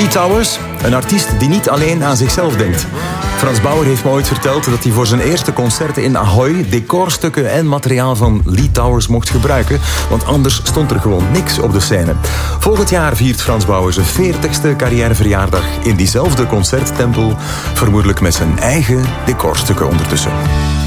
Towers, een artiest die niet alleen aan zichzelf denkt. Frans Bauer heeft me ooit verteld dat hij voor zijn eerste concerten in Ahoy decorstukken en materiaal van Lee Towers mocht gebruiken, want anders stond er gewoon niks op de scène. Volgend jaar viert Frans Bauer zijn 40ste carrièreverjaardag in diezelfde concerttempel, vermoedelijk met zijn eigen decorstukken ondertussen.